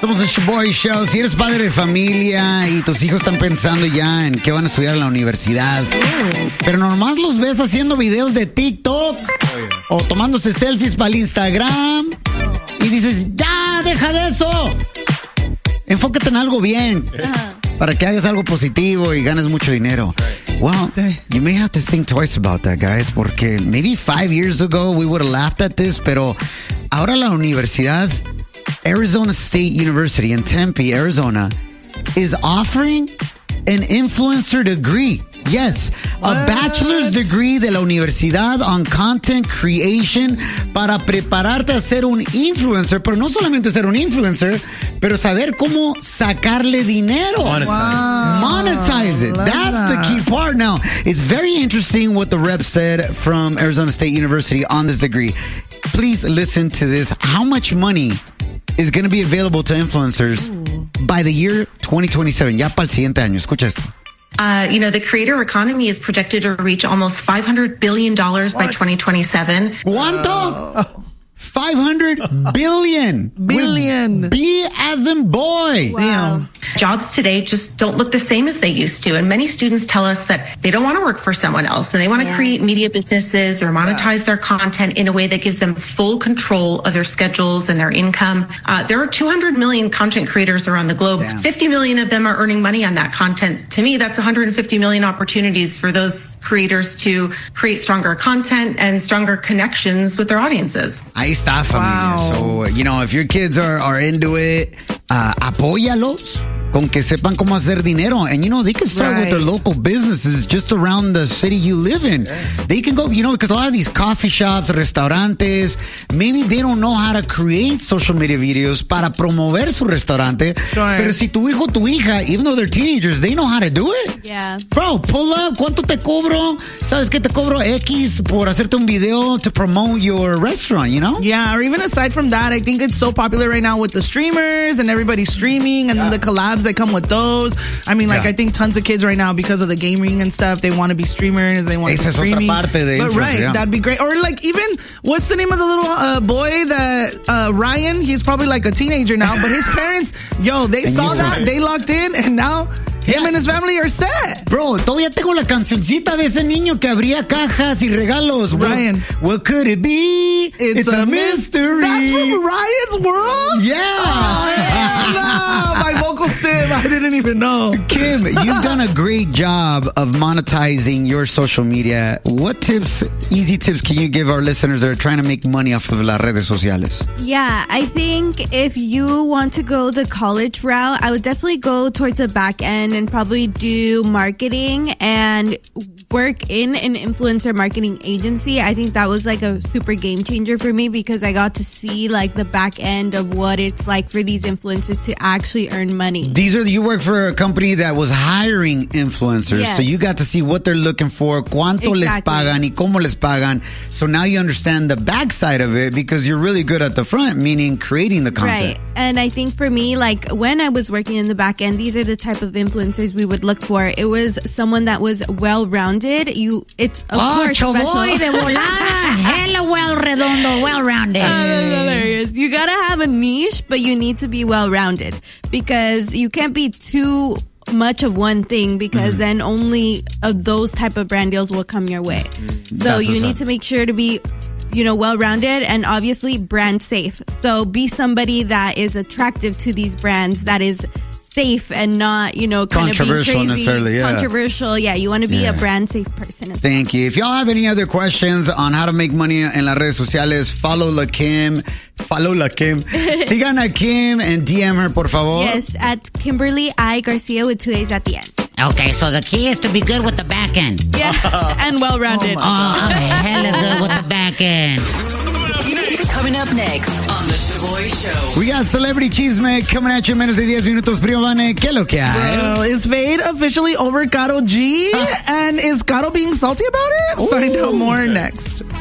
Somos el Shoboy Show. Si eres padre de familia y tus hijos están pensando ya en qué van a estudiar en la universidad, pero nomás los ves haciendo videos de TikTok o tomándose selfies para el Instagram y dices, ya, deja de eso. Enfócate en algo bien para que hagas algo positivo y ganes mucho dinero. Well, you may have to think twice about that, guys, porque maybe 5 years ago we would have laughed at this, pero ahora la universidad, Arizona State University in Tempe, Arizona, is offering an influencer degree. Yes, a bachelor's degree de la universidad on content creation para prepararte a ser un influencer, pero no solamente ser un influencer, pero saber cómo sacarle dinero. Monetize it. That's the key part. Now, it's very interesting what the rep said from Arizona State University on this degree. Please listen to this. How much money is going to be available to influencers by the year 2027? Ya para el siguiente año. Escucha esto. The creator economy is projected to reach almost $500 billion by 2027. ¿Cuánto? 500 billion. Billion. B as in boy. Wow. Jobs today just don't look the same as they used to. And many students tell us that they don't want to work for someone else and they want to create media businesses or monetize their content in a way that gives them full control of their schedules and their income. There are 200 million content creators around the globe. Damn. 50 million of them are earning money on that content. To me, that's 150 million opportunities for those creators to create stronger content and stronger connections with their audiences. Ahí está, familia. Wow. So, if your kids are into it, apóyalos con que sepan cómo hacer dinero. And, they can start with their local businesses just around the city you live in. They can go, because a lot of these coffee shops, restaurantes, maybe they don't know how to create social media videos para promover su restaurante. Sure. Pero si tu hijo, tu hija, even though they're teenagers, they know how to do it. Yeah. Bro, pull up. ¿Cuánto te cobro? ¿Sabes qué te cobro X por hacerte un video to promote your restaurant, Yeah, or even aside from that, I think it's so popular right now with the streamers and everybody streaming and then the collabs that come with those. I mean, I think tons of kids right now, because of the gaming and stuff, they want to be streamers, they want to be streaming. Esa es otra parte de influencer, that'd be great. Or like even, what's the name of the little boy that, Ryan? He's probably like a teenager now, but his parents, they saw that, they locked in, and now him and his family are set. Bro, todavía tengo la cancioncita de ese niño que abría cajas y regalos. Ryan. What could it be? It's a mystery. That's from Ryan's World? Yeah. Oh, no. My vocal stim, I didn't even know. Kim, you've done a great job of monetizing your social media. What easy tips can you give our listeners that are trying to make money off of las redes sociales? Yeah, I think if you want to go the college route, I would definitely go towards the back end and probably do marketing and work in an influencer marketing agency. I think that was like a super game changer for me because I got to see like the back end of what it's like for these influencers to actually earn money. You work for a company that was hiring influencers, Yes. so you got to see what they're looking for, cuánto les pagan y cómo les pagan. So now you understand the backside of it because you're really good at the front, meaning creating the content. Right. And I think for me, like when I was working in the back end, these are the type of influencers we would look for. It was someone that was well-rounded. It's of course Choboy de volada. Hella well-redondo, well-rounded. That's hilarious. You gotta have a niche, but you need to be well-rounded because you can't be too much of one thing because then only those type of brand deals will come your way. So you need to make sure to be well-rounded and obviously brand safe. So be somebody that is attractive to these brands, that is safe and not, kind of controversial being crazy. necessarily, yeah. Controversial, yeah. You want to be a brand safe person as well. Thank you. If y'all have any other questions on how to make money en las redes sociales, follow La Kim. Sigan a Kim and DM her, por favor. Yes, at Kimberly I. Garcia with 2 A's at the end. Okay, so the key is to be good with the back end. Yeah, and well-rounded. I'm hella good with the back end. Coming up next on The Shoboy Show. We got Celebrity Chisme coming at you in menos de 10 minutos. Primo Vane, ¿qué es lo que hay? Is Fade officially over Karol G? And is Karol being salty about it? Find out more next.